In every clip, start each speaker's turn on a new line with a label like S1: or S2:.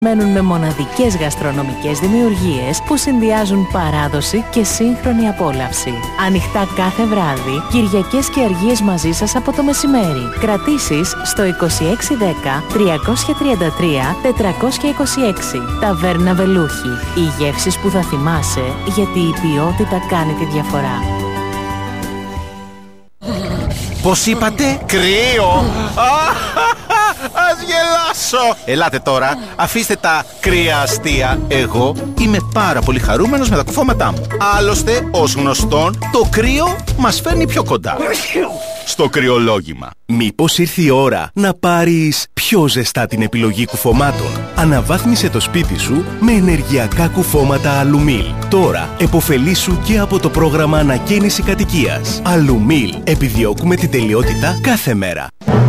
S1: Μένουν με μοναδικές γαστρονομικές δημιουργίες που συνδυάζουν παράδοση και σύγχρονη απόλαυση. Ανοιχτά κάθε βράδυ, Κυριακές και αργίες μαζί σας από το μεσημέρι. Κρατήσεις στο 2610 333 426. Ταβέρνα Βελούχη. Οι γεύσεις που θα θυμάσαι, γιατί η ποιότητα κάνει τη διαφορά.
S2: Πώς είπατε? Κρύο! Ας γελάσω! Ελάτε τώρα, αφήστε τα κρύα αστεία. Εγώ είμαι πάρα πολύ χαρούμενος με τα κουφώματά μου. Άλλωστε, ως γνωστόν, το κρύο μας φέρνει πιο κοντά στο κρυολόγημα.
S3: Μήπως ήρθε η ώρα να πάρεις πιο ζεστά την επιλογή κουφωμάτων? Αναβάθμισε το σπίτι σου με ενεργειακά κουφώματα Αλουμίλ. Τώρα επωφελήσου και από το πρόγραμμα ανακαίνιση κατοικίας. Αλουμίλ. Επιδιώκουμε την τελειότητα κάθε μέρα.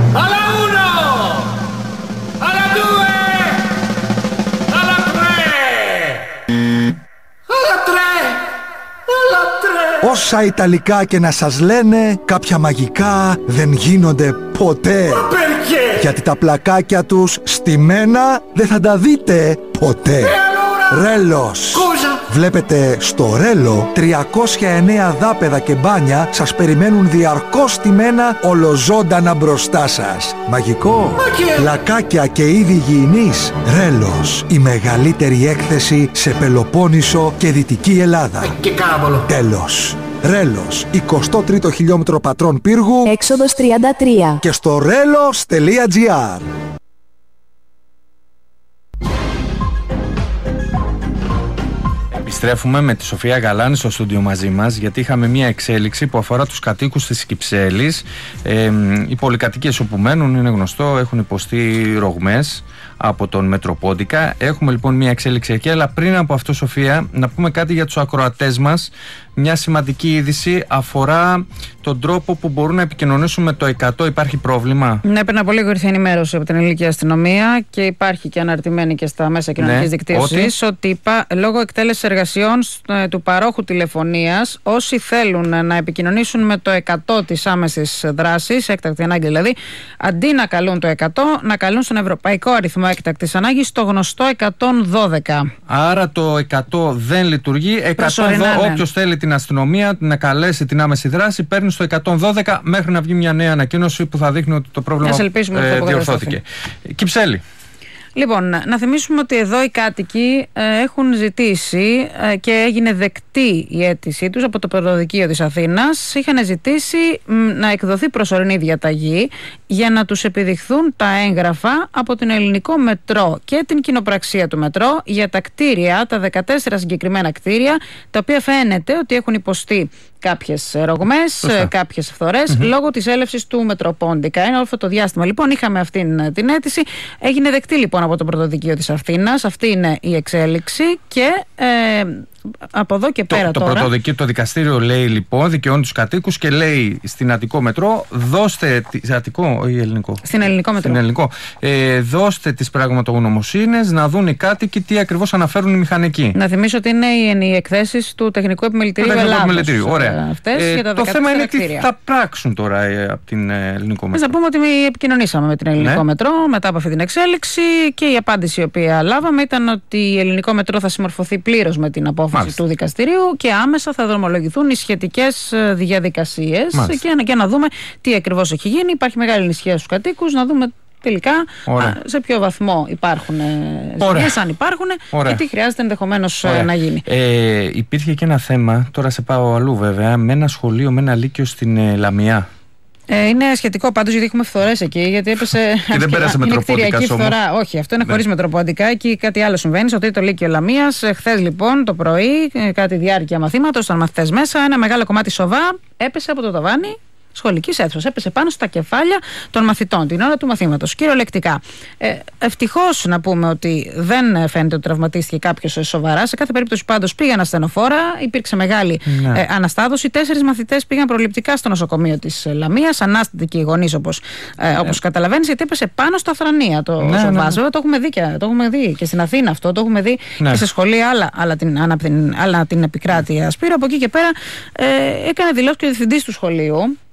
S4: Όσα Ιταλικά και να σας λένε, κάποια μαγικά δεν γίνονται ποτέ. Γιατί τα πλακάκια τους στημένα δεν θα τα δείτε ποτέ. Ρέλος. Βλέπετε, στο Ρέλο 309 δάπεδα και μπάνια σας περιμένουν διαρκώς στημένα ολοζώντανα μπροστά σας. Μαγικό. Πλακάκια και είδη υγιεινής. Ρέλος. Η μεγαλύτερη έκθεση σε Πελοπόννησο και Δυτική Ελλάδα.
S5: Και κάμπολο.
S4: Τέλος. Ρέλος, 23ο χιλιόμετρο Πατρών Πύργου,
S1: Έξοδος 33.
S4: και στο relos.gr.
S6: Επιστρέφουμε με τη Σοφία Γαλάνη στο στούντιο μαζί μας, γιατί είχαμε μια εξέλιξη που αφορά τους κατοίκους της Κυψέλης. Οι πολυκατοικίες όπου μένουν, είναι γνωστό, έχουν υποστεί ρογμές από τον Μετροπόντικα. Έχουμε λοιπόν μια εξέλιξη εκεί, αλλά πριν από αυτό, Σοφία, να πούμε κάτι για τους ακροατές μας. Μια σημαντική είδηση αφορά τον τρόπο που μπορούν να επικοινωνήσουν με το 100. Υπάρχει πρόβλημα?
S7: Ναι, πριν από λίγο ήρθε ενημέρωση από την ελληνική αστυνομία και υπάρχει και αναρτημένη και στα μέσα κοινωνικής δικτύωσης ότι λόγω εκτέλεσης εργασιών του παρόχου τηλεφωνίας, όσοι θέλουν να επικοινωνήσουν με το 100 της άμεσης δράσης, έκτακτη ανάγκη δηλαδή, αντί να καλούν το 100, να καλούν στον ευρωπαϊκό αριθμό έκτακτης ανάγκης, στο γνωστό 112.
S6: Άρα το 100 δεν λειτουργεί. 112, όποιος θέλει την αστυνομία να καλέσει την άμεση δράση, παίρνει στο 112 μέχρι να βγει μια νέα ανακοίνωση που θα δείχνει ότι το πρόβλημα διορθώθηκε. Κυψέλη.
S7: Λοιπόν, να θυμίσουμε ότι εδώ οι κάτοικοι έχουν ζητήσει και έγινε δεκτή η αίτησή τους από το Πρωτοδικείο της Αθήνας. Είχαν ζητήσει να εκδοθεί προσωρινή διαταγή για να τους επιδειχθούν τα έγγραφα από την Ελληνικό Μετρό και την κοινοπραξία του Μετρό για τα κτίρια, τα 14 συγκεκριμένα κτίρια, τα οποία φαίνεται ότι έχουν υποστεί κάποιες ρογμές, κάποιες φθορές λόγω της έλευσης του Μετροπόντικα. Ένα όλο αυτό το διάστημα λοιπόν είχαμε αυτή την αίτηση. Έγινε δεκτή λοιπόν από το Πρωτοδικείο της Αθήνας. Αυτή είναι η εξέλιξη και από εδώ και πέρα
S6: το
S7: τώρα.
S6: Πρωτοδικείο, το δικαστήριο λέει λοιπόν, δικαιώνει τους κατοίκους και λέει στην Αττικό Μετρό, δώστε. Αττικό ή ελληνικό?
S7: Στην Ελληνικό Μετρό.
S6: Στην ελληνικό. Δώστε τις πραγματογνωμοσύνες να δουν οι κάτοικοι τι ακριβώς αναφέρουν οι μηχανικοί.
S7: Να θυμίσω ότι είναι οι εκθέσεις του Τεχνικού Επιμελητηρίου Ελλάδος.
S6: Ωραία.
S7: Το
S6: θέμα είναι τι θα πράξουν τώρα από την Ελληνικό Μετρό.
S7: Να πούμε ότι επικοινωνήσαμε με την Ελληνικό Μετρό μετά από αυτή την εξέλιξη και η απάντηση η οποία λάβαμε ήταν ότι η Ελληνικό Μετρό θα συμμορφωθεί πλήρως με την απόφαση του δικαστηρίου και άμεσα θα δρομολογηθούν οι σχετικές διαδικασίες και να δούμε τι ακριβώς έχει γίνει. Υπάρχει μεγάλη ανησυχία στους κατοίκους, να δούμε τελικά σε ποιο βαθμό υπάρχουν ζημιές, αν υπάρχουν, και τι χρειάζεται ενδεχομένως να γίνει.
S6: Υπήρχε και ένα θέμα, τώρα σε πάω αλλού βέβαια, με ένα σχολείο, με ένα λύκειο στην Λαμιά.
S7: Είναι σχετικό πάντως, γιατί έχουμε φθορές εκεί, γιατί έπεσε.
S6: Και δεν πέρασε Μετροπόντικα φθορά.
S7: Όχι, αυτό είναι χωρίς Μετροπόντικα. Εκεί κάτι άλλο συμβαίνει, στο τρίτο λύκειο Λαμίας. Χθες λοιπόν το πρωί, κάτι διάρκεια μαθήματος, ήταν μαθητές μέσα, ένα μεγάλο κομμάτι σοβά έπεσε από το ταβάνι σχολικής αίθουσας. Έπεσε πάνω στα κεφάλια των μαθητών την ώρα του μαθήματος. Κυριολεκτικά. Ευτυχώς να πούμε ότι δεν φαίνεται ότι τραυματίστηκε κάποιος σοβαρά. Σε κάθε περίπτωση πάντως πήγαν ασθενοφόρα, υπήρξε μεγάλη αναστάδωση. 4 μαθητές πήγαν προληπτικά στο νοσοκομείο της Λαμίας. Ανάστατοι και οι γονείς, όπως καταλαβαίνεις, γιατί έπεσε πάνω στα θρανία το σοβά. Βέβαια το έχουμε δει και στην Αθήνα αυτό, το έχουμε δει και σε σχολεία άλλα την επικράτεια. Σπύρο, από εκεί και πέρα έκανε δηλώσεις και ο διευθυντής του σχολείου.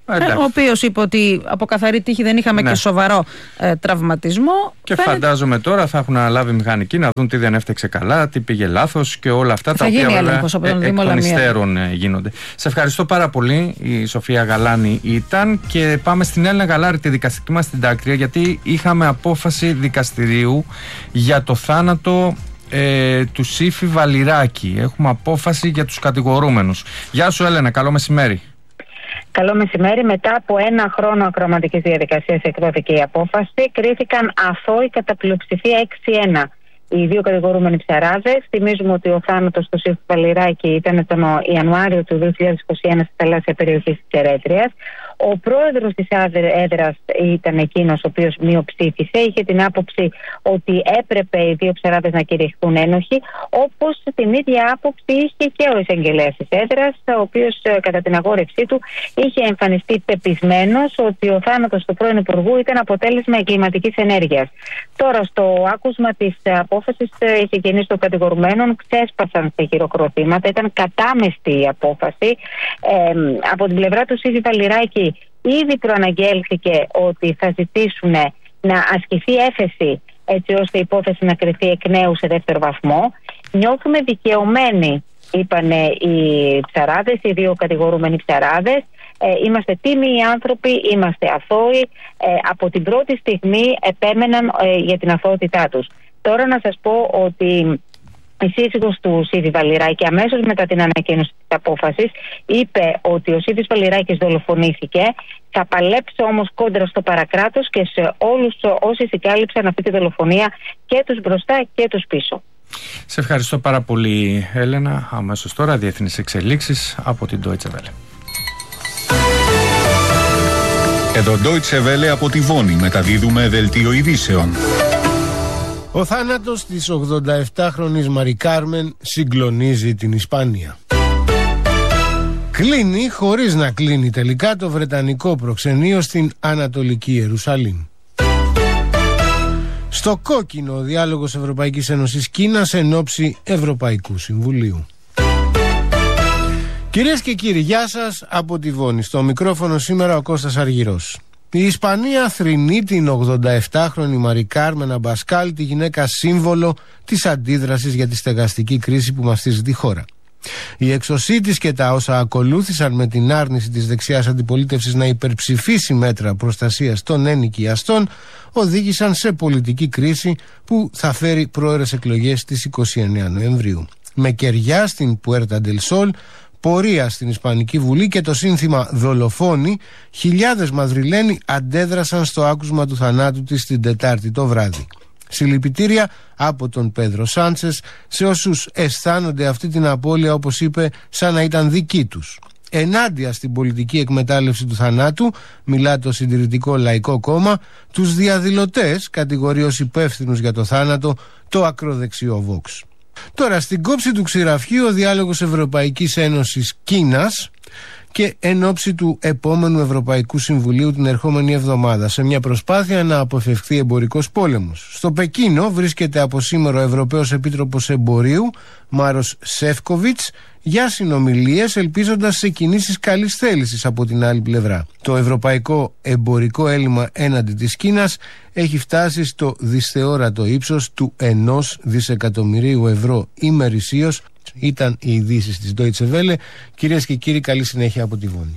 S7: ο οποίος είπε ότι από καθαρή τύχη δεν είχαμε και σοβαρό τραυματισμό.
S6: Και φαντάζομαι τώρα θα έχουν αναλάβει μηχανικοί να δουν τι δεν έφταξε καλά, τι πήγε λάθος και όλα αυτά τα οποία εκ των υστέρων γίνονται. Σε ευχαριστώ πάρα πολύ. Η Σοφία Γαλάνη ήταν, και πάμε στην Έλληνα Γαλάρη, τη δικαστική μας συντάκτρια, γιατί είχαμε απόφαση δικαστηρίου για το θάνατο του Σύφη Βαλιράκη. Έχουμε απόφαση για τους κατηγορούμενους. Γεια σου Έλενα, καλό μεσημέρι.
S5: Καλό μεσημέρι. Μετά από 1 χρόνο ακροαματικής διαδικασίας εκδόθηκε η απόφαση. Κρίθηκαν αθώοι κατά πλειοψηφία 6-1 οι 2 κατηγορούμενοι ψαράδες. Θυμίζουμε ότι ο θάνατος του Σύφη Βαλιράκη ήταν τον Ιανουάριο του 2021 στη θαλάσσια περιοχή της Ερέτριας. Ο πρόεδρος της έδρας ήταν εκείνος ο οποίος μειοψήφισε. Είχε την άποψη ότι έπρεπε οι 2 ψαράδες να κηρυχθούν ένοχοι, όπως την ίδια άποψη είχε και ο εισαγγελέας της έδρας, ο οποίος κατά την αγόρευσή του είχε εμφανιστεί πεπισμένος ότι ο θάνατος του πρώην Υπουργού ήταν αποτέλεσμα εγκληματικής ενέργειας. Τώρα, στο άκουσμα της απόφασης, οι συγγενείς των κατηγορουμένων ξέσπασαν σε χειροκροτήματα. Ήταν κατάμεστη η απόφαση. Από την πλευρά του Σύφη Βαλιράκη ήδη προαναγγέλθηκε ότι θα ζητήσουν να ασκηθεί έφεση έτσι ώστε η υπόθεση να κριθεί εκ νέου σε 2ο βαθμό. Νιώθουμε δικαιωμένοι, είπαν οι ψαράδες, οι 2 κατηγορούμενοι ψαράδες. Είμαστε τίμιοι άνθρωποι, είμαστε αθώοι. Από την πρώτη στιγμή επέμεναν για την αθωότητά τους. Τώρα να σας πω ότι η σύζυγος του Σύφη Βαλιράκη αμέσως μετά την ανακοίνωση της απόφασης είπε ότι ο Σύφης Βαλιράκης δολοφονήθηκε. Θα παλέψω όμως κόντρα στο παρακράτος και σε όλους όσοι συγκάλυψαν αυτή τη δολοφονία, και τους μπροστά και τους πίσω.
S6: Σε ευχαριστώ πάρα πολύ Έλενα. Αμέσως τώρα διεθνείς εξελίξεις από την Deutsche Welle.
S8: Εδώ Deutsche Welle από τη Βόνη μεταδίδουμε δελτίο ειδήσεων.
S9: Ο θάνατος της 87χρονης Μαρι Κάρμεν συγκλονίζει την Ισπανία. Κλείνει χωρίς να κλείνει τελικά το βρετανικό προξενείο στην Ανατολική Ιερουσαλήμ. Στο κόκκινο ο διάλογος Ευρωπαϊκής Ένωσης Κίνας εν ώψη Ευρωπαϊκού Συμβουλίου. Κυρίες και κύριοι, γεια σας από τη Βόνη. Στο μικρόφωνο σήμερα ο Κώστας Αργυρός. Η Ισπανία θρηνεί την 87χρονη Μαρι Κάρμεν Αμπασκάλ, τη γυναίκα σύμβολο της αντίδρασης για τη στεγαστική κρίση που μαστίζει τη χώρα. Η εξωσή της και τα όσα ακολούθησαν με την άρνηση της δεξιάς αντιπολίτευσης να υπερψηφίσει μέτρα προστασίας των ενοικιαστών οδήγησαν σε πολιτική κρίση που θα φέρει πρόωρες εκλογές στις 29 Νοεμβρίου. Με κεριά στην Πουέρτα ντελ Σόλ, πορεία στην Ισπανική Βουλή και το σύνθημα «Δολοφόνοι», χιλιάδες Μαδριλένοι αντέδρασαν στο άκουσμα του θανάτου της την Τετάρτη το βράδυ. Συλληπιτήρια από τον Πέδρο Σάντσες σε όσους αισθάνονται αυτή την απώλεια, όπως είπε, σαν να ήταν δική τους. Ενάντια στην πολιτική εκμετάλλευση του θανάτου, μιλά το Συντηρητικό Λαϊκό Κόμμα, τους διαδηλωτές κατηγορεί ως υπεύθυνους για το θάνατο το ακροδεξιό Vox. Τώρα, στην κόψη του ξηραφιού ο διάλογος Ευρωπαϊκής Ένωσης Κίνας και εν ώψη του επόμενου Ευρωπαϊκού Συμβουλίου την ερχόμενη εβδομάδα, σε μια προσπάθεια να αποφευχθεί εμπορικός πόλεμος. Στο Πεκίνο βρίσκεται από σήμερα ο Ευρωπαίος Επίτροπος Εμπορίου Μάρος Σεύκοβιτς για συνομιλίες, ελπίζοντας σε κινήσεις καλής θέλησης από την άλλη πλευρά. Το ευρωπαϊκό εμπορικό έλλειμμα έναντι της Κίνας έχει φτάσει στο δυσθεώρατο ύψος του 1 δισεκατομμυρίου ευρώ ημερησίως. Ήταν οι ειδήσεις της Deutsche Welle. Κυρίες και κύριοι, καλή συνέχεια από τη Βόνη.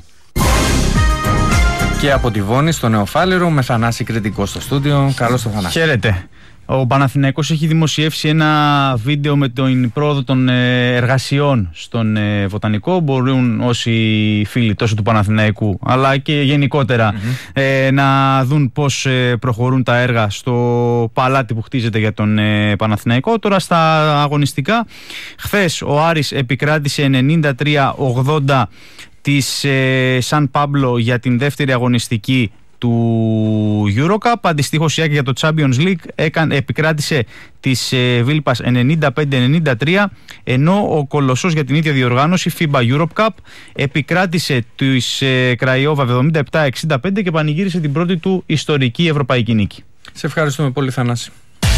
S6: Και από τη Βόνη στο Νεοφάλιρο με Θανάση Κρητικό στο στούντιο. Καλώς το Θανάση.
S10: Χαίρετε. Ο Παναθηναϊκός έχει δημοσιεύσει ένα βίντεο με την πρόοδο των εργασιών στον Βοτανικό. Μπορούν όσοι φίλοι τόσο του Παναθηναϊκού αλλά και γενικότερα να δουν πώς προχωρούν τα έργα στο παλάτι που χτίζεται για τον Παναθηναϊκό. Τώρα στα αγωνιστικά, χθες ο Άρης επικράτησε 93-80 της Σαν Πάμπλο για την δεύτερη αγωνιστική του EuroCup. Αντιστοίχως η ΑΕΚ για το Champions League επικράτησε της Βίλπας 95-93, ενώ ο Κολοσσός για την ίδια διοργάνωση FIBA Europe Cup επικράτησε της Κραϊόβα 77-65 και πανηγύρισε την πρώτη του ιστορική ευρωπαϊκή νίκη.
S6: Σε ευχαριστούμε πολύ, Θανάση.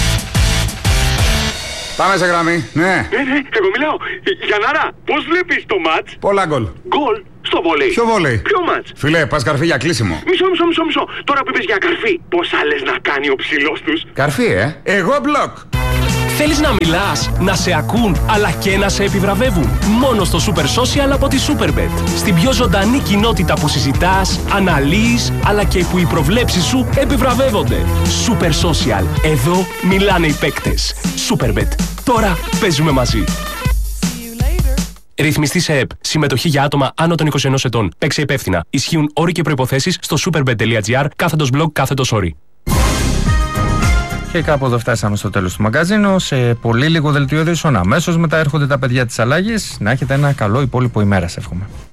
S11: Πάμε σε γραμμή, ναι.
S12: Εγώ μιλάω. Γιαννάρα, πώς βλέπεις το μάτς?
S11: Πολλά γκολ.
S12: Γκολ?
S11: Στο βόλεϊ.
S12: Ποιο βόλεϊ?
S11: Ποιο μάτς?
S12: Φιλέ, πας καρφί για κλείσιμο.
S11: Μισό. Τώρα που είπες για καρφί, πόσα λες να κάνει ο ψηλός τους?
S12: Καρφί, Εγώ μπλοκ.
S13: Θέλεις να μιλάς, να σε ακούν, αλλά και να σε επιβραβεύουν? Μόνο στο Super Social από τη Superbet. Στην πιο ζωντανή κοινότητα που συζητάς, αναλύεις, αλλά και που οι προβλέψεις σου επιβραβεύονται. Super Social. Εδώ μιλάνε οι παίκτες. Superbet. Τώρα παίζουμε μαζί. Ρυθμιστή σε ΕΠ. Συμμετοχή για άτομα άνω των 21 ετών. Παίξε υπεύθυνα. Ισχύουν όροι και προϋποθέσεις στο superbet.gr/blog/όροι.
S6: Και κάπου εδώ φτάσαμε στο τέλος του μαγκαζίνου. Σε πολύ λίγο δελτίο ειδήσεων. Αμέσως μετά έρχονται τα παιδιά της αλλαγής. Να έχετε ένα καλό υπόλοιπο ημέρας, εύχομαι.